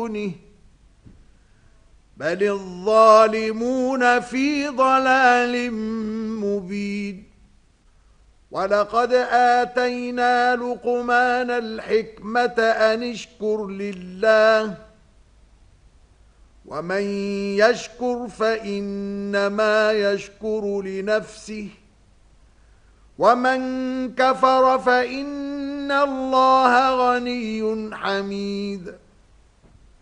دونه بل الظالمون في ضلال مبين ولقد آتينا لقمان الحكمة أن اشكر لله ومن يشكر فإنما يشكر لنفسه ومن كفر فإن الله غني حميد